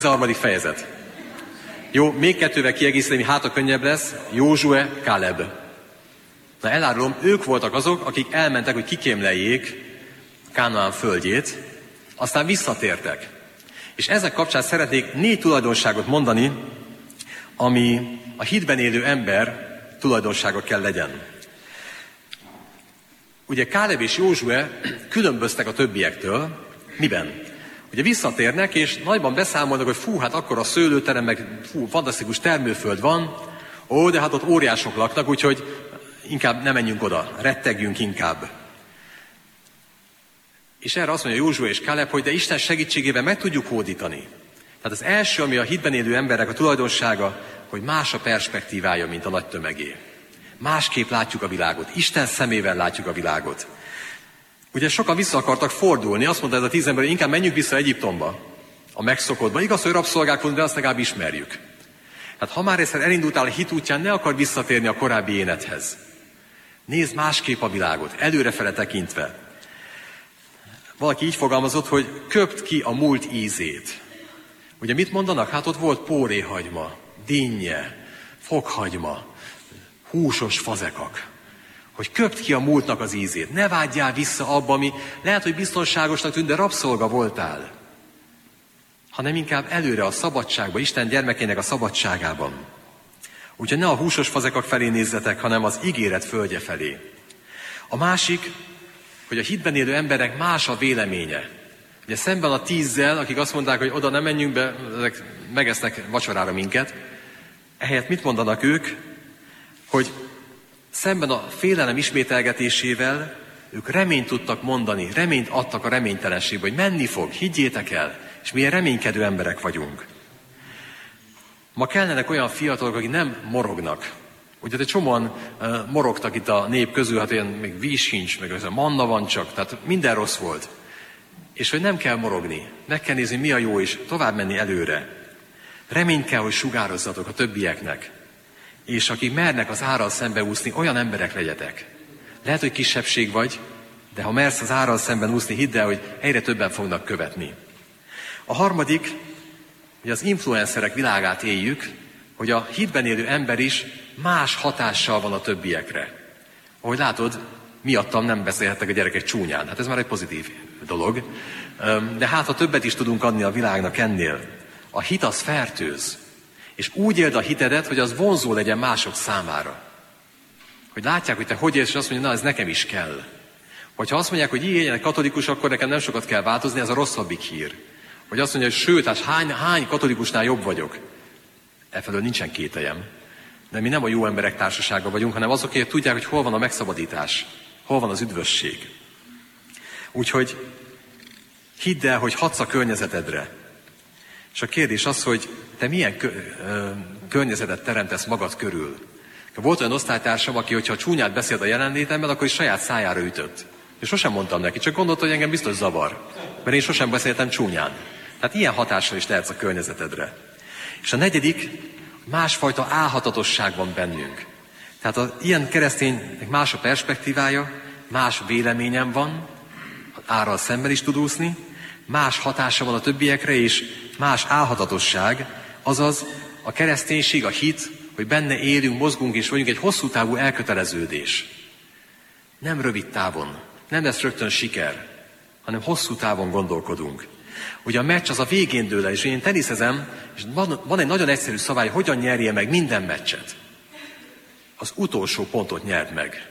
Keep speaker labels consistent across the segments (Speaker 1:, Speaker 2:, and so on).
Speaker 1: 13. fejezet. Jó, még kettővel kiegészíteni, hát a könnyebb lesz. Józsue, Káleb. Na elárulom, ők voltak azok, akik elmentek, hogy kikémleljék Kánaán földjét, aztán visszatértek. És ezek kapcsán szeretnék 4 tulajdonságot mondani, ami a hitben élő ember tulajdonsága kell legyen. Ugye Káleb és Józsue különböztek a többiektől. Miben? Ugye visszatérnek, és nagyban beszámolnak, hogy fú, hát akkor a szőlőterem, meg fú, fantasztikus termőföld van, de hát ott óriások laknak, úgyhogy inkább ne menjünk oda, rettegjünk inkább. És erre azt mondja Józsue és Káleb, hogy de Isten segítségével meg tudjuk hódítani. Tehát az első, ami a hitben élő emberek a tulajdonsága, hogy más a perspektívája, mint a nagy tömegé. Másképp látjuk a világot, Isten szemével látjuk a világot. Ugye sokan vissza akartak fordulni, azt mondta ez a 10 ember, hogy inkább menjünk vissza Egyiptomba, a megszokottba. Igaz, hogy rabszolgák vagyunk, de azt legalább ismerjük. Hát ha már egyszer elindultál a hit útján, ne akar visszatérni a korábbi énedhez. Nézd másképp a világot, előrefele tekintve. Valaki így fogalmazott, hogy köpt ki a múlt ízét. Ugye mit mondanak? Hát ott volt póréhagyma, dinnye, fokhagyma, húsos fazekak. Hogy köpt ki a múltnak az ízét. Ne vágyjál vissza abba, ami lehet, hogy biztonságosnak tűnt, de rabszolga voltál. Hanem inkább előre a szabadságba, Isten gyermekének a szabadságában. Úgyhogy ne a húsos fazekak felé nézzetek, hanem az ígéret földje felé. A másik, hogy a hitben élő emberek más a véleménye. Ugye szemben a 10-zel, akik azt mondták, hogy oda nem menjünk be, ezek megesznek vacsorára minket. Ehelyett mit mondanak ők? Hogy szemben a félelem ismételgetésével ők reményt tudtak mondani, reményt adtak a reménytelenségbe, hogy menni fog, higgyétek el, és milyen reménykedő emberek vagyunk. Ma kellenek olyan fiatalok, akik nem morognak. Ugye egy csomóan morogtak itt a nép közül, hát olyan még víz sincs, meg az a manna van csak, tehát minden rossz volt. És hogy nem kell morogni, meg kell nézni, mi a jó, és tovább menni előre. Reményt kell, hogy sugározzatok a többieknek. És akik mernek az árral szembeúszni, olyan emberek legyetek. Lehet, hogy kisebbség vagy, de ha mersz az árral szemben úszni, hidd el, hogy egyre többen fognak követni. A harmadik, hogy az influencerek világát éljük, hogy a hitben élő ember is más hatással van a többiekre. Ahogy látod, miattam nem beszélhetnek a gyerekek csúnyán. Hát ez már egy pozitív dolog. De hát, ha többet is tudunk adni a világnak ennél, a hit az fertőz. És úgy éld a hitedet, hogy az vonzó legyen mások számára. Hogy látják, hogy te hogy élsz, és azt mondja, na ez nekem is kell. Hogyha azt mondják, hogy így éljenek katolikus, akkor nekem nem sokat kell változni, ez a rosszabbik hír. Vagy azt mondja, hogy sőt, hát hány katolikusnál jobb vagyok. Efelől nincsen kételjem. De mi nem a jó emberek társasága vagyunk, hanem azokért tudják, hogy hol van a megszabadítás, hol van az üdvösség. Úgyhogy hidd el, hogy hatsz a környezetedre. És a kérdés az, hogy te milyen környezetet teremtesz magad körül. Volt olyan osztálytársam, aki, hogyha csúnyát beszélt a jelenlétemben, akkor is saját szájára ütött. És sosem mondtam neki, csak gondolta, hogy engem biztos zavar. Mert én sosem beszéltem csúnyán. Tehát ilyen hatással is lehetsz a környezetedre. És a negyedik, másfajta álhatatosság van bennünk. Tehát az ilyen kereszténynek más a perspektívája, más véleményem van, árral szemben is tud úszni, más hatása van a többiekre, és más álhatatosság, azaz a kereszténység, a hit, hogy benne élünk, mozgunk és vagyunk, egy hosszú távú elköteleződés. Nem rövid távon, nem lesz rögtön siker, hanem hosszú távon gondolkodunk. Ugye a meccs az a végén dől el, és én teniszezem, és van egy nagyon egyszerű szabály, hogyan nyerje meg minden meccset. Az utolsó pontot nyerd meg.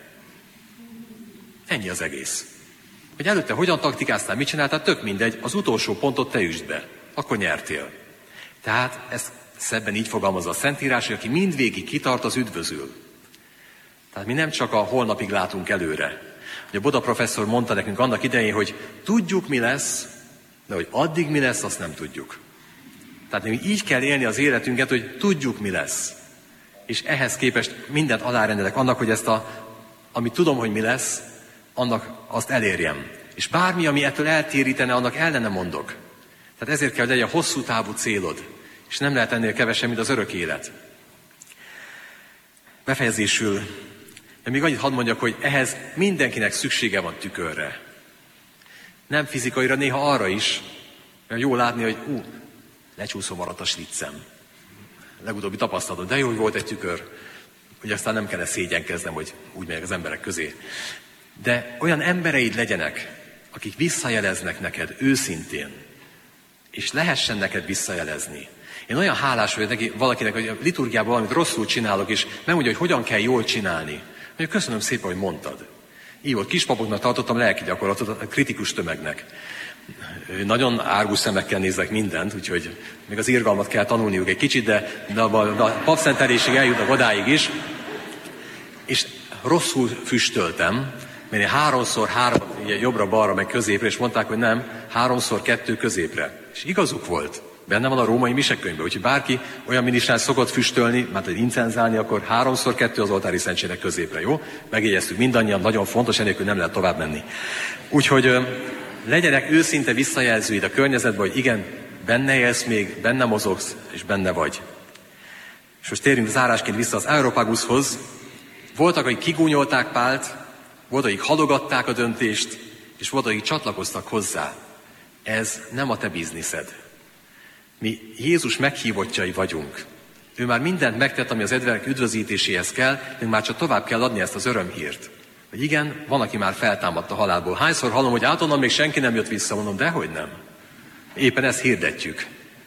Speaker 1: Ennyi az egész. Hogy előtte hogyan taktikáztál, mit csináltál, tök mindegy, az utolsó pontot te üsd be. Akkor nyertél. Tehát ezt szebben így fogalmazza a Szentírás, hogy aki mindvégig kitart, az üdvözül. Tehát mi nem csak a holnapig látunk előre. Ugye a Boda professzor mondta nekünk annak idején, hogy tudjuk, mi lesz, de hogy addig mi lesz, azt nem tudjuk. Tehát mi így kell élni az életünket, hogy tudjuk, mi lesz. És ehhez képest mindent alárendelek annak, hogy amit tudom, hogy mi lesz, annak azt elérjem. És bármi, ami ettől eltérítene, annak ellene mondok. Tehát ezért kell, hogy legyen hosszú távú célod. És nem lehet ennél kevesebb, mint az örök élet. Befejezésül, de még annyit hadd mondjak, hogy ehhez mindenkinek szüksége van tükörre. Nem fizikaira, néha arra is, mert jó látni, hogy lecsúszó maradt a sliccem. Legutóbbi tapasztalatom, de jó, hogy volt egy tükör, hogy aztán nem kellene szégyenkeznem, hogy úgy megyek az emberek közé. De olyan embereid legyenek, akik visszajeleznek neked őszintén, és lehessen neked visszajelezni. Én olyan hálás vagyok valakinek, hogy a liturgiában valamit rosszul csinálok, és megmondja, hogy hogyan kell jól csinálni. Mondja, köszönöm szépen, hogy mondtad. Így volt, kispapoknak tartottam lelki gyakorlatot a kritikus tömegnek. Nagyon árgus szemekkel néznek mindent, úgyhogy még az irgalmat kell tanulniuk egy kicsit, de a papszentelésig eljutnak odáig is. És rosszul füstöltem, mert én 3x3 jobbra-balra meg középre, és mondták, hogy nem, 3x2 középre. És igazuk volt. Benne van a római misekönyvben, úgyhogy bárki olyan minisztrál szokott füstölni, mert incenzálni, akkor 3x2 az oltári szentségnek középre, jó? Megjegyeztük mindannyian, nagyon fontos, enélkül nem lehet tovább menni. Úgyhogy legyenek őszinte visszajelzőid a környezetben, hogy igen, benne élsz még, benne mozogsz, és benne vagy. És most térjünk zárásként vissza az Areopagushoz. Voltak, akik kigúnyolták Pált, voltak, akik halogatták a döntést, és voltak, akik csatlakoztak hozzá. Ez nem a te bizniszed. Mi Jézus meghívottjai vagyunk. Ő már mindent megtett, ami az emberek üdvözítéséhez kell, de már csak tovább kell adni ezt az örömhírt. Hogy igen, van, aki már feltámadt a halálból. Hányszor hallom, hogy átonnan még senki nem jött vissza, mondom, dehogy nem. Éppen ezt hirdetjük.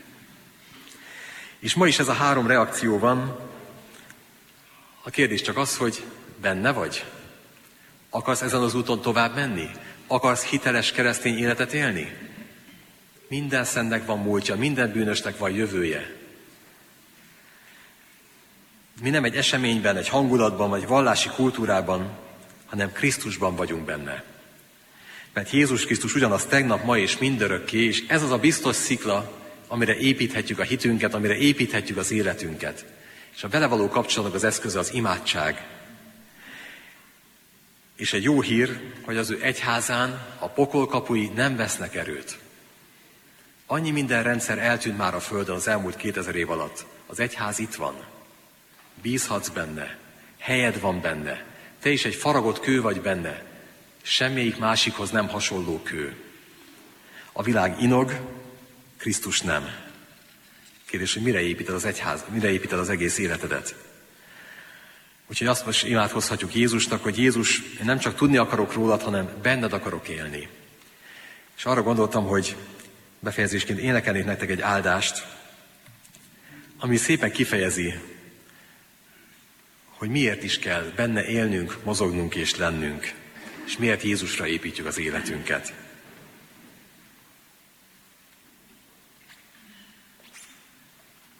Speaker 1: És ma is ez a 3 reakció van. A kérdés csak az, hogy benne vagy? Akarsz ezen az úton tovább menni? Akarsz hiteles keresztény életet élni? Minden szentnek van múltja, minden bűnösnek van jövője. Mi nem egy eseményben, egy hangulatban, vagy vallási kultúrában, hanem Krisztusban vagyunk benne. Mert Jézus Krisztus ugyanaz tegnap, ma és mindörökké, és ez az a biztos szikla, amire építhetjük a hitünket, amire építhetjük az életünket. És a vele való kapcsolatnak az eszköze az imádság. És egy jó hír, hogy az ő egyházán a pokol kapui nem vesznek erőt. Annyi minden rendszer eltűnt már a Földön az elmúlt 2000 év alatt. Az egyház itt van. Bízhatsz benne. Helyed van benne. Te is egy faragott kő vagy benne. Semmelyik másikhoz nem hasonló kő. A világ inog, Krisztus nem. Kérdés, hogy mire építed az egyház, mire építed az egész életedet? Úgyhogy azt most imádkozhatjuk Jézusnak, hogy Jézus, én nem csak tudni akarok rólad, hanem benned akarok élni. És arra gondoltam, hogy befejezésként énekelnék nektek egy áldást, ami szépen kifejezi, hogy miért is kell benne élnünk, mozognunk és lennünk, és miért Jézusra építjük az életünket.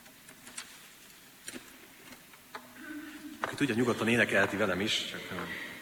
Speaker 1: Aki tudja, nyugodtan énekelheti velem is, csak